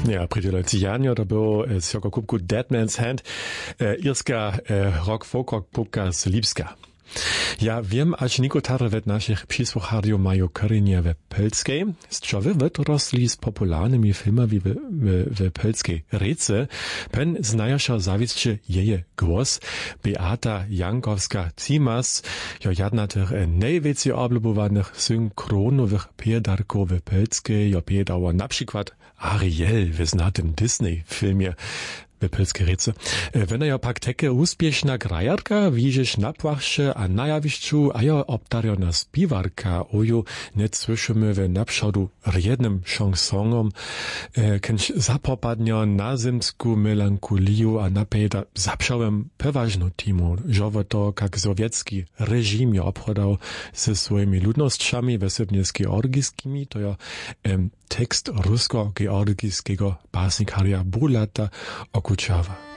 Ja, przydzielajcie Janio, to było z jako kubku Dead Man's Hand, irska rock-folk pupka z Lipska. Ja wiem, aż niektóre w naszych przysłuchariów mają korzenie w Pelskiej, z czego wyrosli z popularnymi filmami w Pelskiej Rece. Pen znajasza zawiscie jej głos, Beata Jankowska-Cimas, jo jedna tych najwięcej oblubowanych synchronowych piedarków w Pelskiej, jo piedała na przykład Ariel w znatym Disney filmie w Pelskiej Rece. Wena jo pak teke uspieszna grajarka, widzisz na płachsze, a na jawiszczu, a jo obdariona spiwarka, oju net słyszymy w naprzódu jednym chansonom, kęć zapopadnio na zimsku melankoliju, a napejda zaprzałem peważną timu, żowo to, jak sowiecki reżim jo obchodał ze swoimi ludnościami, wesebniewski-orgiskimi, to jo tekst rusko-georgijskiego básnikaria Bulata Okučava.